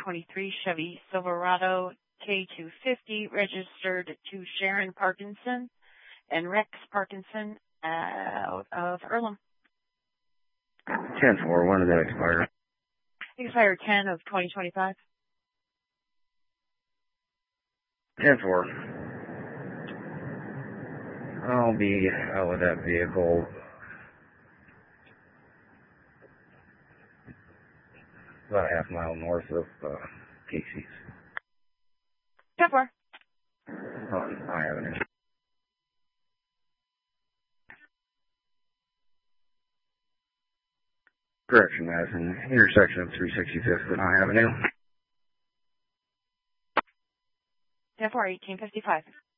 2023 Chevy Silverado K250 registered to Sharon Parkinson and Rex Parkinson out of Earlham. 10-4, when did that expire? Expired 10 of 2025. 10-4. I'll be out with that vehicle about a half mile north of Casey's. 10-4. On High Avenue. Correction, Madison. Intersection of 365th and High Avenue. 10-4, 1855.